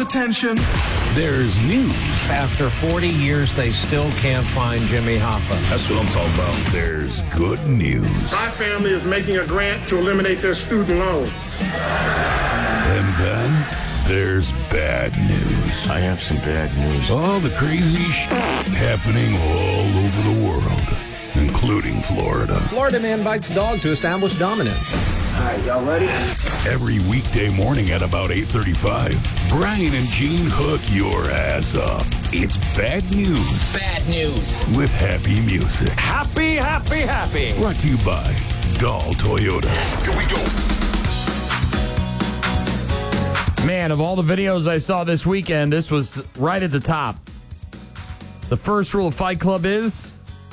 attention. There's news. After 40 years, they still can't find Jimmy Hoffa. That's what I'm talking about. There's good news. My family is making a grant to eliminate their student loans. And then there's bad news. I have some bad news. All the crazy happening all over the world, including Florida. Florida man bites dog to establish dominance. All right, y'all ready? Every weekday morning at about 8:35, Brian and Gene hook your ass up. It's bad news. Bad news. With happy music. Happy, happy, happy. Brought to you by Dahl Toyota. Here we go. Man, of all the videos I saw this weekend, this was right at the top. The first rule of Fight Club is...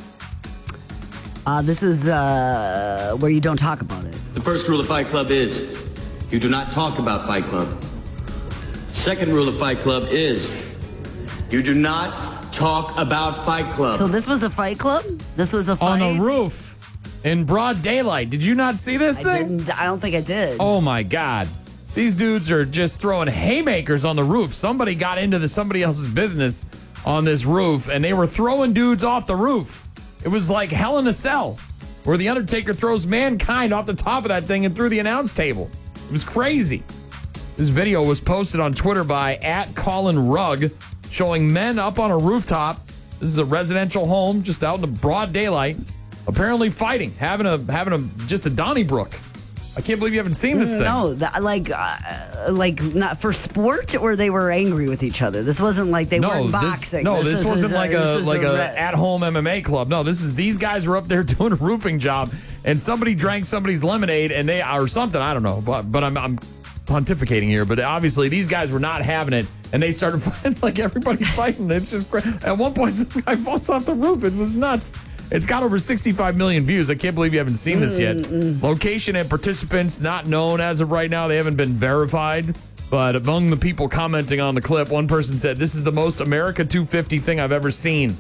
This is where you don't talk about it. The first rule of Fight Club is you do not talk about Fight Club. The second rule of Fight Club is you do not talk about Fight Club. So this was a fight club? This was a fight? On a roof in broad daylight. Did you not see this thing? I don't think I did. Oh, my God. These dudes are just throwing haymakers on the roof. Somebody got into somebody else's business on this roof, and they were throwing dudes off the roof. It was like Hell in a Cell, where The Undertaker throws Mankind off the top of that thing and through the announce table. It was crazy. This video was posted on Twitter by @ColinRugg, showing men up on a rooftop. This is a residential home just out in the broad daylight, apparently fighting, having just a Donnybrook. I can't believe you haven't seen this thing. No, like not for sport, or they were angry with each other. This wasn't like they weren't boxing. This wasn't like a at-home MMA club. No, these guys were up there doing a roofing job, and somebody drank somebody's lemonade, and or something. I don't know, but I'm pontificating here. But obviously, these guys were not having it, and they started fighting like everybody's fighting. It's just crazy. At one point, some guy falls off the roof. It was nuts. It's got over 65 million views. I can't believe you haven't seen this yet. Location and participants not known as of right now. They haven't been verified. But among the people commenting on the clip, one person said, "This is the most America 250 thing I've ever seen."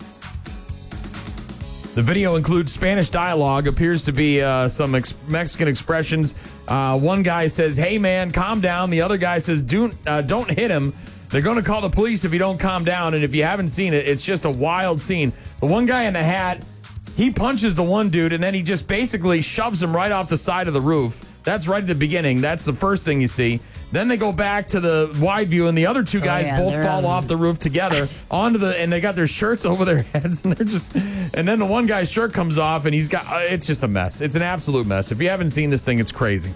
The video includes Spanish dialogue, appears to be some Mexican expressions. One guy says, "Hey, man, calm down." The other guy says, don't hit him. They're going to call the police if you don't calm down. And if you haven't seen it, it's just a wild scene. The one guy in the hat, he punches the one dude, and then he just basically shoves him right off the side of the roof. That's right at the beginning. That's the first thing you see. Then they go back to the wide view, and the other two guys both fall off the roof together and they got their shirts over their heads, and and then the one guy's shirt comes off, and it's just a mess. It's an absolute mess. If you haven't seen this thing, it's crazy.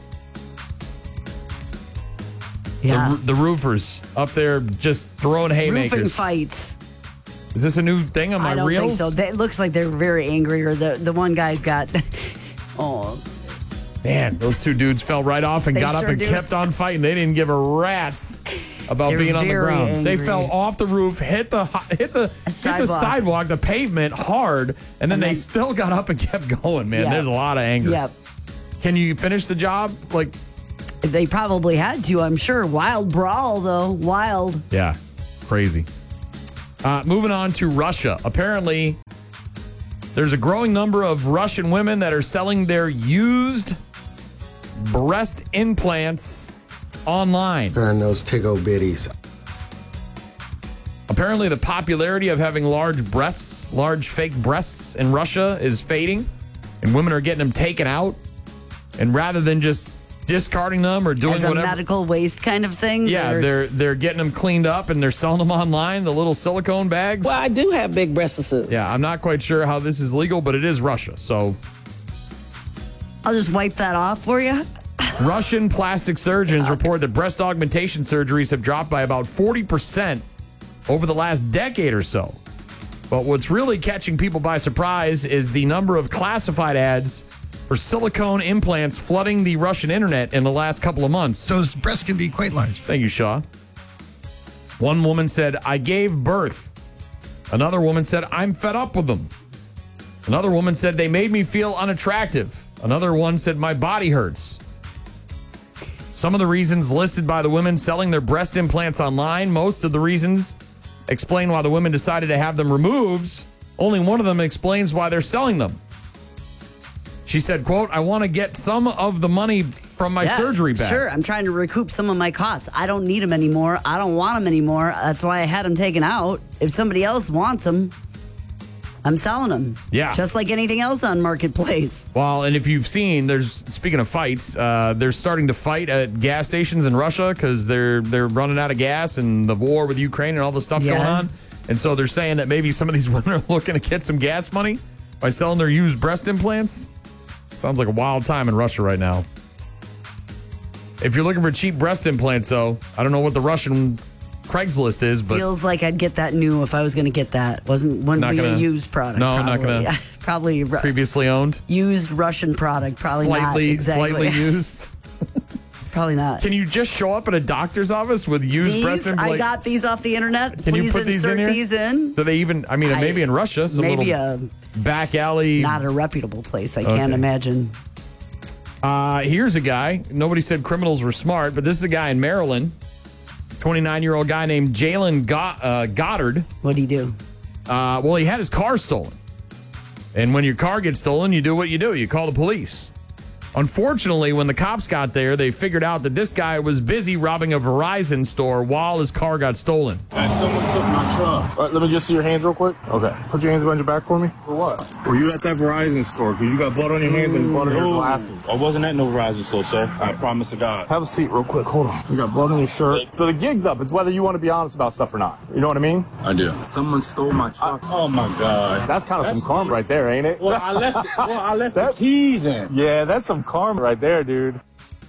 Yeah. The roofers up there just throwing haymakers. Roofing fights. Is this a new thing on my reels? I don't think so. It looks like they're very angry, or the one guy's got... Oh. Man, those two dudes fell right off and got up and kept on fighting. They didn't give a rat's about being on the ground. Angry. They fell off the roof, hit the sidewalk, the pavement hard, and then they still got up and kept going, man. Yep. There's a lot of anger. Yep. Can you finish the job? They probably had to, I'm sure. Wild brawl, though. Wild. Yeah, crazy. Moving on to Russia. Apparently, there's a growing number of Russian women that are selling their used breast implants online. And those tickle bitties. Apparently, the popularity of having large fake breasts in Russia is fading, and women are getting them taken out. And rather than just discarding them or doing as a whatever medical waste kind of thing. Yeah, they're getting them cleaned up and they're selling them online, the little silicone bags. Well, I do have big breasts. Yeah, I'm not quite sure how this is legal, but it is Russia. So I'll just wipe that off for you. Russian plastic surgeons report that breast augmentation surgeries have dropped by about 40% over the last decade or so. But what's really catching people by surprise is the number of classified ads for silicone implants flooding the Russian internet in the last couple of months. Those breasts can be quite large. Thank you, Shaw. One woman said, "I gave birth." Another woman said, "I'm fed up with them." Another woman said, "They made me feel unattractive." Another one said, "My body hurts." Some of the reasons listed by the women selling their breast implants online, most of the reasons explain why the women decided to have them removed. Only one of them explains why they're selling them. She said, quote, "I want to get some of the money from my surgery back. Sure, I'm trying to recoup some of my costs. I don't need them anymore. I don't want them anymore. That's why I had them taken out. If somebody else wants them, I'm selling them. Yeah. Just like anything else on Marketplace. Well, and if you've seen, speaking of fights, they're starting to fight at gas stations in Russia because they're running out of gas and the war with Ukraine and all the stuff going on. And so they're saying that maybe some of these women are looking to get some gas money by selling their used breast implants. Sounds like a wild time in Russia right now. If you're looking for cheap breast implants, though, I don't know what the Russian Craigslist is, but feels like I'd get that new if I was going to get that. Wouldn't be a used product. No, probably. not going to. Probably previously owned. Used Russian product. Probably not exactly. Slightly used. Probably not. Can you just show up at a doctor's office with used breast implants? I got these off the internet. Can Please you put these in here? these in. Do they even? I mean, maybe in Russia, some maybe little back alley. Not a reputable place. I can't imagine. Here's a guy. Nobody said criminals were smart, but this is a guy in Maryland. 29-year-old guy named Jalen Goddard. What'd he do? Well, he had his car stolen. And when your car gets stolen, you do what you do. You call the police. Unfortunately, when the cops got there, they figured out that this guy was busy robbing a Verizon store while his car got stolen. And someone took my truck. All right, let me just see your hands real quick. Okay. Put your hands behind your back for me. For what? Were you at that Verizon store? Because you got blood on your hands and blood on your glasses. I wasn't at no Verizon store, sir. I promise to God. Have a seat real quick. Hold on. You got blood on your shirt. So the gig's up. It's whether you want to be honest about stuff or not. You know what I mean? I do. Someone stole my truck. Oh, my God. That's kind of some karma right there, ain't it? Well, I left the keys in. Yeah, that's some karma right there, dude.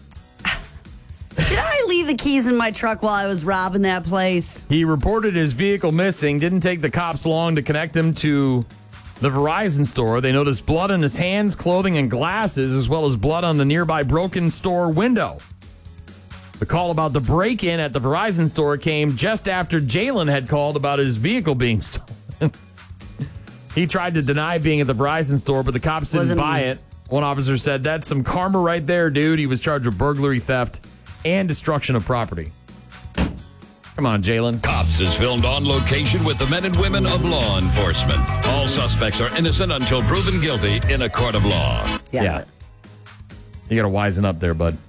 Did I leave the keys in my truck while I was robbing that place? He reported his vehicle missing. Didn't take the cops long to connect him to the Verizon store. They noticed blood on his hands, clothing, and glasses, as well as blood on the nearby broken store window. The call about the break-in at the Verizon store came just after Jalen had called about his vehicle being stolen. He tried to deny being at the Verizon store, but the cops didn't buy it. One officer said, "That's some karma right there, dude." He was charged with burglary, theft, and destruction of property. Come on, Jalen. Cops is filmed on location with the men and women of law enforcement. All suspects are innocent until proven guilty in a court of law. Yeah. You got to wisen up there, bud.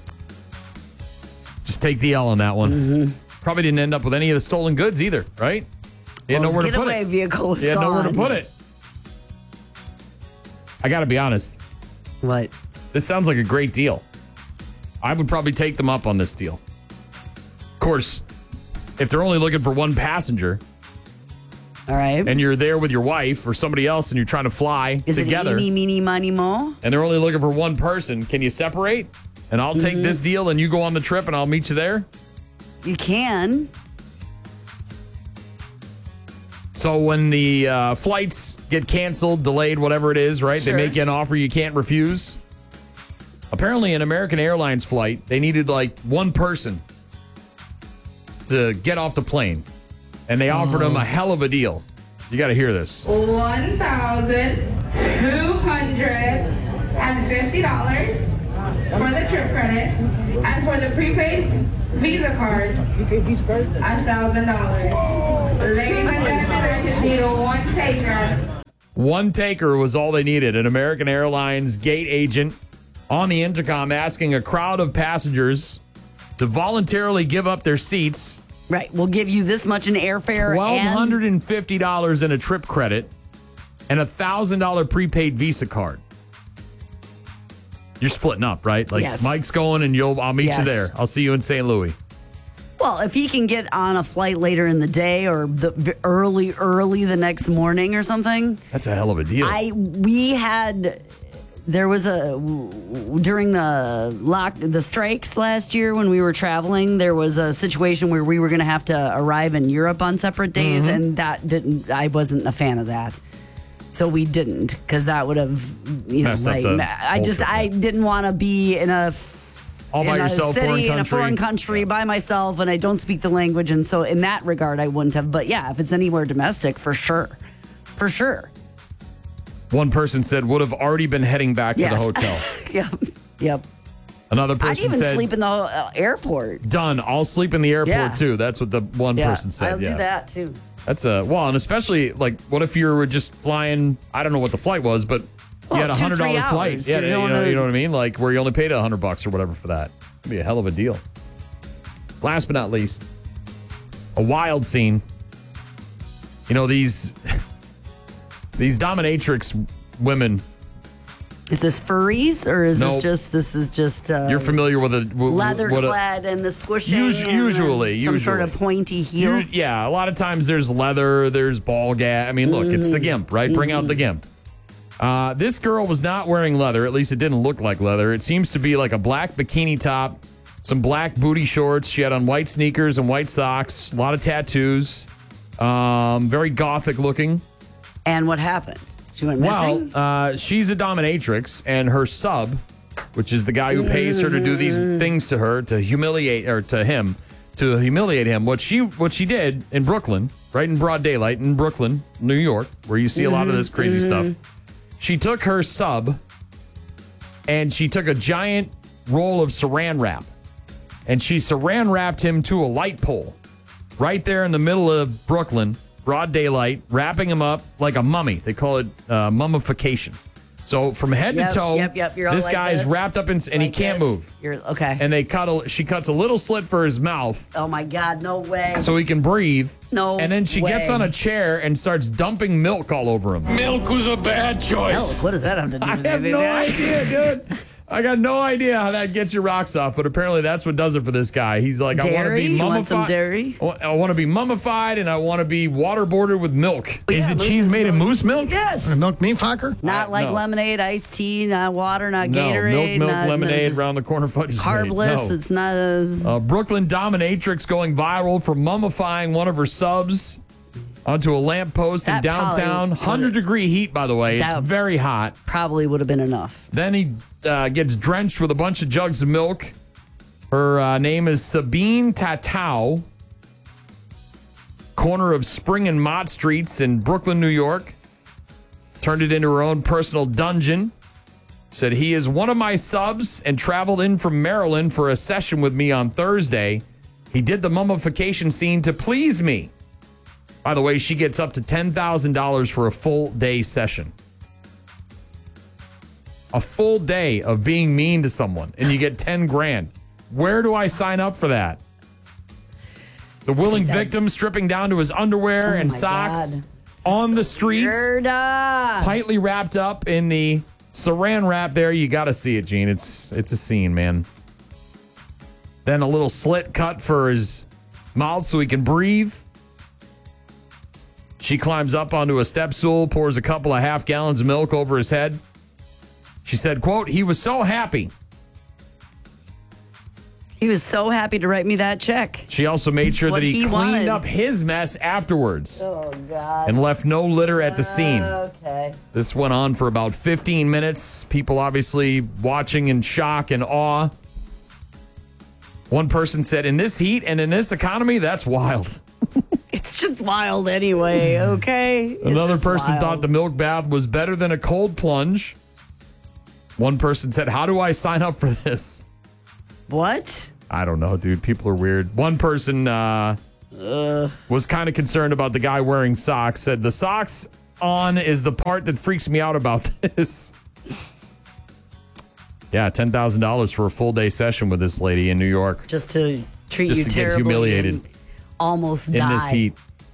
Just take the L on that one. Mm-hmm. Probably didn't end up with any of the stolen goods either, right? He had nowhere to put it. Vehicle was he had gone. nowhere to put it. I got to be honest. What? This sounds like a great deal. I would probably take them up on this deal. Of course, if they're only looking for one passenger, all right, and you're there with your wife or somebody else and you're trying to fly together, it eeny, meeny, miny, mo? And they're only looking for one person, can you separate? And I'll take this deal and you go on the trip and I'll meet you there? You can. So when the flights get canceled, delayed, whatever it is, right? Sure. They make you an offer you can't refuse. Apparently, an American Airlines flight, they needed like one person to get off the plane. And they offered them a hell of a deal. You got to hear this. $1,250 for the trip credit. And for the prepaid Visa card, $1,000. Ladies and gentlemen, I just need a one taker. One taker was all they needed. An American Airlines gate agent on the intercom asking a crowd of passengers to voluntarily give up their seats. Right. We'll give you this much in airfare. $1,250 in a trip credit and $1,000 prepaid Visa card. You're splitting up, right? Like yes. Mike's going and I'll meet you there. I'll see you in St. Louis. Well, if he can get on a flight later in the day or the early the next morning or something. That's a hell of a deal. There was during the strikes last year when we were traveling, there was a situation where we were going to have to arrive in Europe on separate days, and I wasn't a fan of that. So we didn't, because that would have, messed up the whole trip. I didn't want to be in a foreign country by myself, and I don't speak the language, and so in that regard, I wouldn't have. But yeah, if it's anywhere domestic, for sure. One person said would have already been heading back to the hotel. Yep. Another person said, I'd even sleep in the airport. Done. I'll sleep in the airport too. That's what the one person said. I'll do that too. That's and especially like, what if you were just flying? I don't know what the flight was, but you had a 2-3 $100 flight. hours. Yeah, You you don't know wanna- what I mean? Like where you only paid $100 or whatever for that. It'd be a hell of a deal. Last but not least, a wild scene. You know, these dominatrix women. Is this furries or is Nope. this is just You're familiar with a leather clad and the squishing? Usually, and some sort of pointy heel. Yeah, a lot of times there's leather, there's ball gag. I mean, look, it's the gimp, right? Bring out the gimp. This girl was not wearing leather. At least it didn't look like leather. It seems to be like a black bikini top, some black booty shorts. She had on white sneakers and white socks, a lot of tattoos, very gothic looking. And what happened? She went missing? Well, she's a dominatrix, and her sub, which is the guy who pays her to do these things to her, to humiliate him. What she did in Brooklyn, right in broad daylight in Brooklyn, New York, where you see a lot of this crazy stuff. She took her sub, and she took a giant roll of saran wrap, and she saran wrapped him to a light pole, right there in the middle of Brooklyn. Broad daylight, wrapping him up like a mummy. They call it mummification. So from head to toe, You're all this like guy's this, wrapped up and he like can't this. move. You're okay. And she cuts a little slit for his mouth Oh my God! No way. so he can breathe. No And then she gets way. on a chair and starts dumping milk all over him. Milk was a bad choice. Milk. What does that have to do I with have anything? no idea, dude. I got no idea how that gets your rocks off, but apparently that's what does it for this guy. He's like, I want to Dairy? be You mummified. want some dairy? I want to be mummified, and I want to be waterboarded with milk. Is it cheese made of moose milk? Yes. Milk meat fucker? Not like no. lemonade, iced tea, not water, not No, Gatorade. milk, not, lemonade, it's round the corner fudge. is carbless. made. It's not as. No. Brooklyn dominatrix going viral for mummifying one of her subs onto a lamppost in That downtown. probably 100-degree heat, by the way. It's That- very hot. Probably would have been enough. Then he gets drenched with a bunch of jugs of milk. Her name is Sabine Tatau. Corner of Spring and Mott Streets in Brooklyn, New York. Turned it into her own personal dungeon. Said he is one of my subs and traveled in from Maryland for a session with me on Thursday. He did the mummification scene to please me. By the way, she gets up to $10,000 for a full day session. A full day of being mean to someone, and you get 10 grand. Where do I sign up for that? The willing victim stripping down to his underwear and my socks God. on the streets, Gerda. tightly wrapped up in the saran wrap there. You got to see it, Gene. It's a scene, man. Then a little slit cut for his mouth so he can breathe. She climbs up onto a step stool, pours a couple of half gallons of milk over his head. She said, quote, he was so happy. He was so happy to write me that check. She also made sure what that he he cleaned wanted. up his mess afterwards Oh, God. and left no litter at the scene. Okay. This went on for about 15 minutes. People obviously watching in shock and awe. One person said, in this heat and in this economy, that's wild. It's just wild anyway, okay? It's Another just person wild. thought the milk bath was better than a cold plunge. One person said, how do I sign up for this? What? I don't know, dude. People are weird. One person was kind of concerned about the guy wearing socks, said the socks on is the part that freaks me out about this. Yeah, $10,000 for a full day session with this lady in New York Just to treat Just you to get terribly humiliated and almost in die. this heat.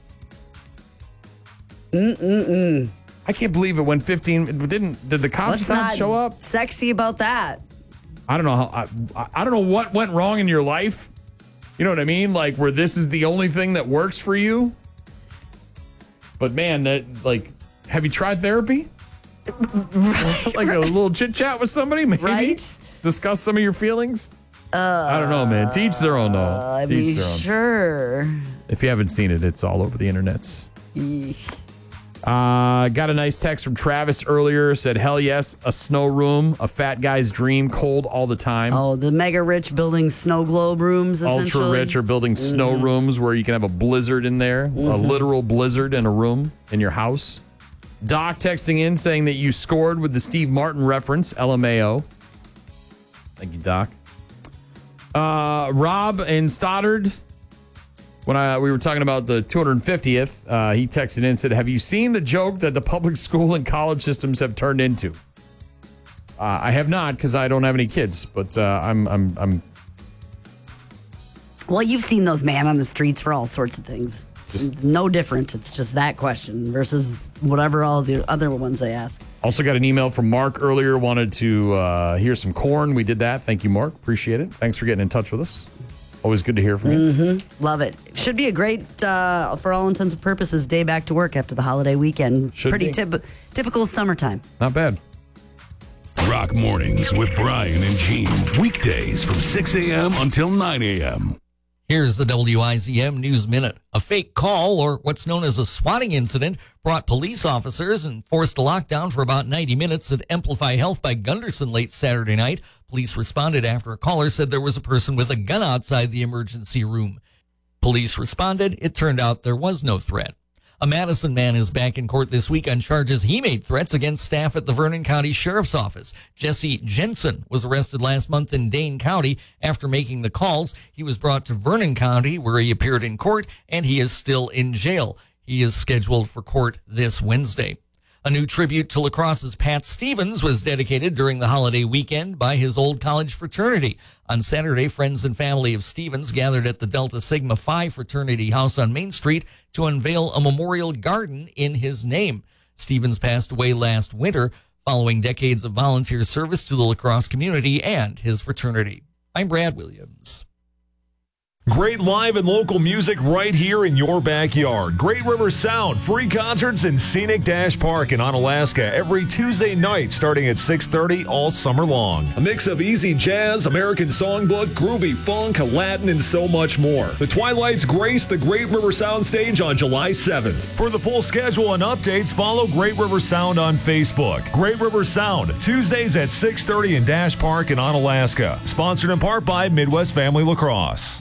I can't believe it went 15. Did the cops What's not not show up? sexy about that? I don't know how. I don't know what went wrong in your life. You know what I mean? Like where this is the only thing that works for you. But man, have you tried therapy? Like a little chit chat with somebody, maybe Right? discuss some of your feelings. I don't know, man. Teach their own, though. I Teach mean, their own. sure. If you haven't seen it, it's all over the internets. Eesh. Got a nice text from Travis earlier. Said, hell yes, a snow room, a fat guy's dream, cold all the time. Oh, the mega rich building snow globe rooms, essentially. Ultra rich are building snow rooms where you can have a blizzard in there, a literal blizzard in a room in your house. Doc texting in saying that you scored with the Steve Martin reference, LMAO. Thank you, Doc. Rob in Stoddard, when we were talking about the 250th, he texted in and said, have you seen the joke that the public school and college systems have turned into? I have not because I don't have any kids, but I'm. Well, you've seen those man on the streets for all sorts of things. It's no different. It's just that question versus whatever all the other ones they ask. Also got an email from Mark earlier. Wanted to hear some corn. We did that. Thank you, Mark. Appreciate it. Thanks for getting in touch with us. Always good to hear from you. Love it. Should be a great, for all intents and purposes, day back to work after the holiday weekend. Should Pretty be. typical summertime. Not bad. Rock Mornings with Brian and Gene. Weekdays from 6 a.m. until 9 a.m. Here's the WIZM News Minute. A fake call, or what's known as a swatting incident, brought police officers and forced a lockdown for about 90 minutes at Amplify Health by Gunderson late Saturday night. Police responded after a caller said there was a person with a gun outside the emergency room. Police responded. It turned out there was no threat. A Madison man is back in court this week on charges he made threats against staff at the Vernon County Sheriff's Office. Jesse Jensen was arrested last month in Dane County after making the calls. He was brought to Vernon County where he appeared in court, and he is still in jail. He is scheduled for court this Wednesday. A new tribute to lacrosse's Pat Stevens was dedicated during the holiday weekend by his old college fraternity. On Saturday, friends and family of Stevens gathered at the Delta Sigma Phi fraternity house on Main Street to unveil a memorial garden in his name. Stevens passed away last winter following decades of volunteer service to the lacrosse community and his fraternity. I'm Brad Williams. Great live and local music right here in your backyard. Great River Sound, free concerts in Scenic Dash Park in Onalaska every Tuesday night starting at 6:30 all summer long. A mix of easy jazz, American songbook, groovy funk, Latin, and so much more. The Twilights grace the Great River Sound stage on July 7th. For the full schedule and updates, follow Great River Sound on Facebook. Great River Sound, Tuesdays at 6:30 in Dash Park in Onalaska. Sponsored in part by Midwest Family Lacrosse.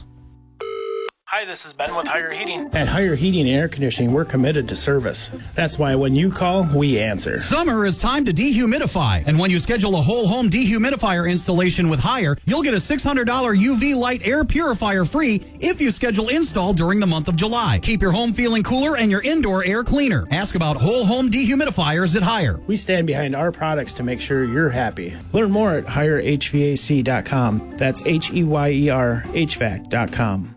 Hi, this is Ben with Higher Heating. At Higher Heating and Air Conditioning, we're committed to service. That's why when you call, we answer. Summer is time to dehumidify. And when you schedule a whole home dehumidifier installation with Higher, you'll get a $600 UV light air purifier free if you schedule install during the month of July. Keep your home feeling cooler and your indoor air cleaner. Ask about whole home dehumidifiers at Higher. We stand behind our products to make sure you're happy. Learn more at HireHVAC.com. That's HEYER HVAC.com.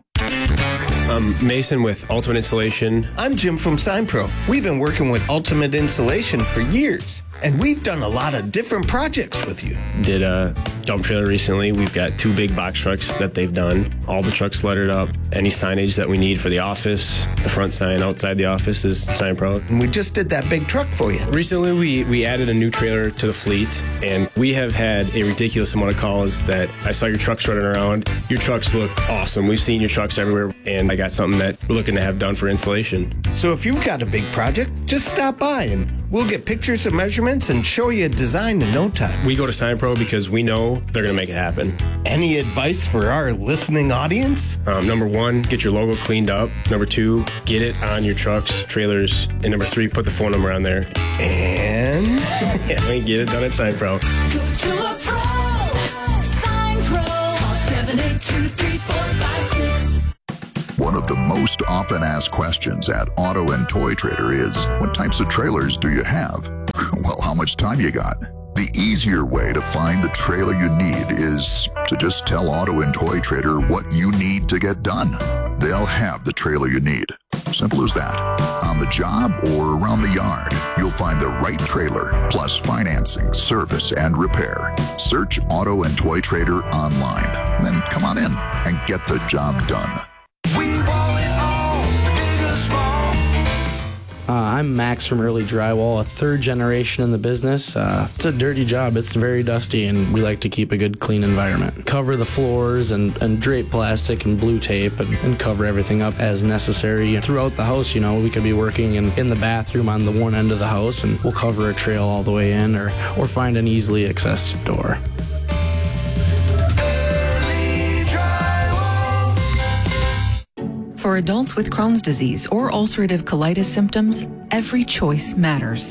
I'm Mason with Ultimate Installation. I'm Jim from SignPro. We've been working with Ultimate Installation for years, and we've done a lot of different projects with you. Did a dump trailer recently. We've got 2 big box trucks that they've done. All the trucks lettered up. Any signage that we need for the office, the front sign outside the office is SignPro. And we just did that big truck for you. Recently, we added a new trailer to the fleet, and we have had a ridiculous amount of calls that I saw your trucks running around. Your trucks look awesome. We've seen your trucks everywhere, and I got something that we're looking to have done for installation. So if you've got a big project, just stop by and we'll get pictures and measurements and show you a design in no time. We go to SignPro because we know they're going to make it happen. Any advice for our listening audience? Number 1, get your logo cleaned up. Number 2, get it on your trucks, trailers. And number 3, put the phone number on there. And yeah, we get it done at SignPro. Go to a pro. SignPro. Call 782-3456. One of the most often asked questions at Auto and Toy Trader is, what types of trailers do you have? Well, how much time you got? The easier way to find the trailer you need is to just tell Auto and Toy Trader what you need to get done. They'll have the trailer you need. Simple as that. On the job or around the yard, you'll find the right trailer, plus financing, service, and repair. Search Auto and Toy Trader online. Then come on in and get the job done. I'm Max from Early Drywall, a 3rd generation in the business. It's a dirty job. It's very dusty, and we like to keep a good, clean environment. Cover the floors and drape plastic and blue tape and cover everything up as necessary. Throughout the house, we could be working in the bathroom on the one end of the house, and we'll cover a trail all the way in or find an easily accessed door. For adults with Crohn's disease or ulcerative colitis symptoms, every choice matters.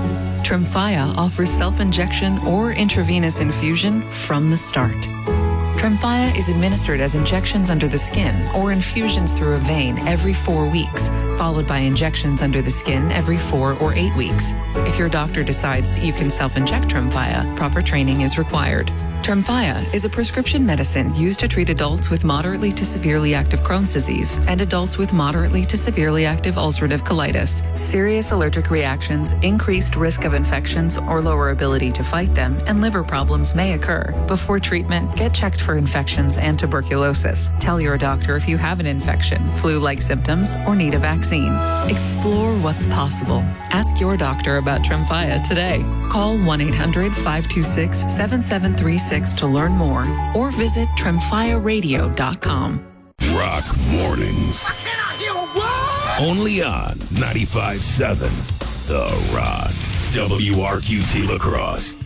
Tremfya offers self-injection or intravenous infusion from the start. Tremfya is administered as injections under the skin or infusions through a vein every 4 weeks, followed by injections under the skin every 4 or 8 weeks. If your doctor decides that you can self-inject Tremfya, proper training is required. Tremfya is a prescription medicine used to treat adults with moderately to severely active Crohn's disease and adults with moderately to severely active ulcerative colitis. Serious allergic reactions, increased risk of infections or lower ability to fight them, and liver problems may occur. Before treatment, get checked for infections and tuberculosis. Tell your doctor if you have an infection, flu-like symptoms, or need a vaccine. Explore what's possible. Ask your doctor about Tremfya today. Call 1-800-526-7736 to learn more or visit TremfyaRadio.com. Rock mornings. Only on 95.7 The Rock. WRQT La Crosse.